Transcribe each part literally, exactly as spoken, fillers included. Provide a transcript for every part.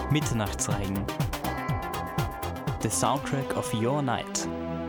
Mitternachtsreigen. The soundtrack of your night.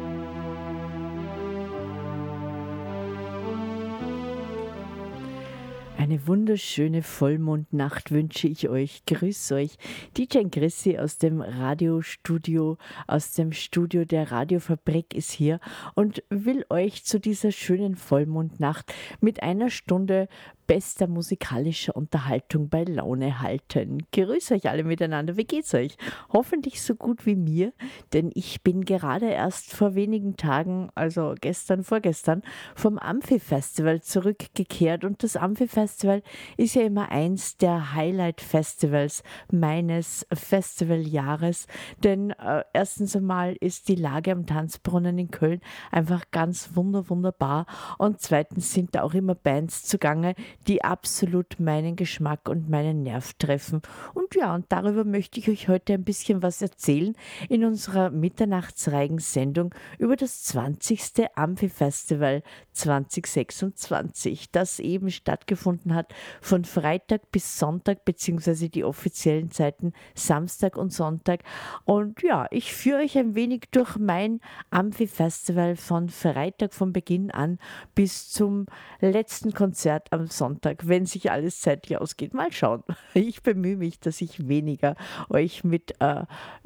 Eine wunderschöne Vollmondnacht wünsche ich euch. Grüß euch. D J Chrissy aus dem Radiostudio, aus dem Studio der Radiofabrik ist hier und will euch zu dieser schönen Vollmondnacht mit einer Stunde bester musikalischer Unterhaltung bei Laune halten. Grüß euch alle miteinander. Wie geht's euch? Hoffentlich so gut wie mir, denn ich bin gerade erst vor wenigen Tagen, also gestern, vorgestern, vom Amphi-Festival zurückgekehrt und das Amphi-Festival ist ja immer eins der Highlight-Festivals meines Festivaljahres, denn äh, erstens einmal ist die Lage am Tanzbrunnen in Köln einfach ganz wunder, wunderbar und zweitens sind da auch immer Bands zugange, die absolut meinen Geschmack und meinen Nerv treffen. Und ja, und darüber möchte ich euch heute ein bisschen was erzählen in unserer Mitternachtsreigen-Sendung über das zwanzigste Amphi-Festival zwanzig sechsundzwanzig, das eben stattgefunden hat von Freitag bis Sonntag, beziehungsweise die offiziellen Zeiten Samstag und Sonntag. Und ja, ich führe euch ein wenig durch mein Amphi-Festival von Freitag von Beginn an bis zum letzten Konzert am Sonntag, wenn sich alles zeitlich ausgeht. Mal schauen. Ich bemühe mich, dass ich weniger euch mit äh,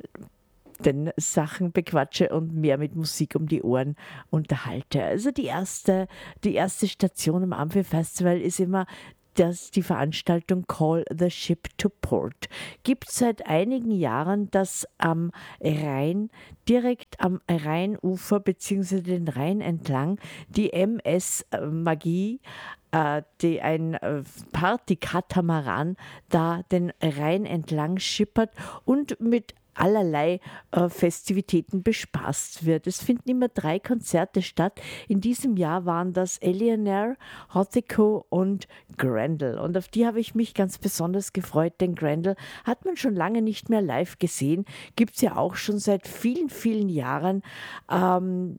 den Sachen bequatsche und mehr mit Musik um die Ohren unterhalte. Also die erste, die erste Station am Amphi-Festival ist immer das die Veranstaltung Call the Ship to Port. Gibt seit einigen Jahren, das am Rhein, direkt am Rheinufer bzw. den Rhein entlang, die M S Magie, äh, die ein Partykatamaran da den Rhein entlang schippert und mit allerlei äh, Festivitäten bespaßt wird. Es finden immer drei Konzerte statt. In diesem Jahr waren das Eleanor, Hothico und Grendel. Und auf die habe ich mich ganz besonders gefreut, denn Grendel hat man schon lange nicht mehr live gesehen. Gibt es ja auch schon seit vielen, vielen Jahren. Ähm,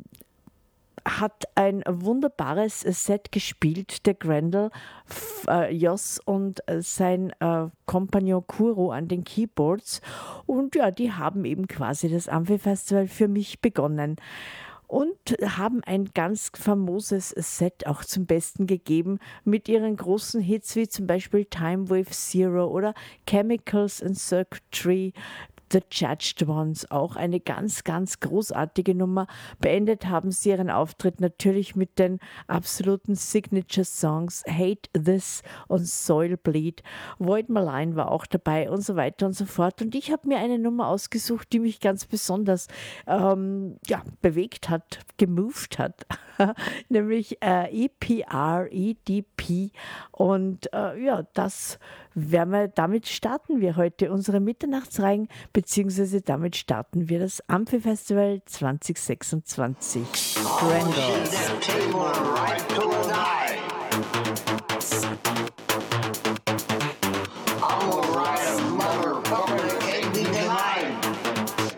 hat ein wunderbares Set gespielt, der Grendel, äh, Jos und äh, sein äh, Kompagnon Kuro an den Keyboards. Und ja, die haben eben quasi das Amphi-Festival für mich begonnen. Und haben ein ganz famoses Set auch zum Besten gegeben mit ihren großen Hits wie zum Beispiel Time Wave Zero oder Chemicals and Circuitry, The Judged Ones, auch eine ganz, ganz großartige Nummer. Beendet haben sie ihren Auftritt natürlich mit den absoluten Signature-Songs Hate This und Soil Bleed. Void Malign war auch dabei und so weiter und so fort. Und ich habe mir eine Nummer ausgesucht, die mich ganz besonders ähm, ja, bewegt hat, gemoved hat, nämlich äh, E P R, E D P. Und äh, ja, das werden wir, damit starten wir heute unsere Mitternachtsreigen, beziehungsweise damit starten wir das Amphi-Festival zwanzig sechsundzwanzig. Grendel.